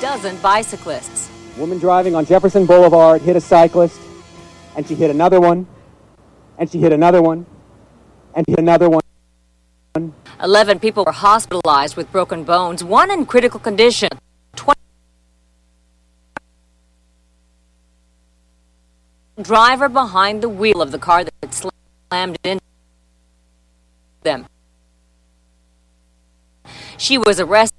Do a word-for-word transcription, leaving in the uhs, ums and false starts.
dozen bicyclists. Woman driving on Jefferson Boulevard hit a cyclist, and she hit another one, and she hit another one, and hit another one. Eleven people were hospitalized with broken bones, one in critical condition. Twenty driver behind the wheel of the car that slammed into them. She was arrested